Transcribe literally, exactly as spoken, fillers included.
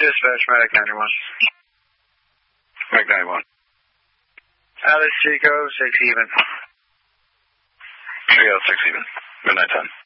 Dispatch, Medic ninety-one. Medic ninety-one. Alice Chico, six even. Chico, six even. Midnight ten.